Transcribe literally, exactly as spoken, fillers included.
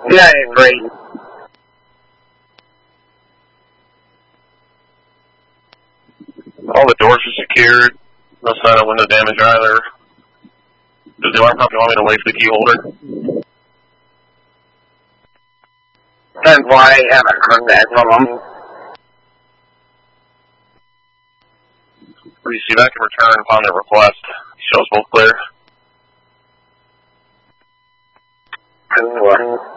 Yeah, I agree. All the doors are secured. No sign of window damage either. Does the alarm company want me to wait for the key holder? That's why I haven't heard that from them. Receive back and return upon their request. Shows both clear. Good one.